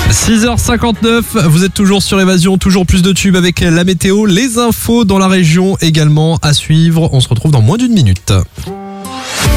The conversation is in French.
6h59, vous êtes toujours sur Évasion, toujours plus de tubes avec la météo, les infos dans la région également à suivre. On se retrouve dans moins d'une minute.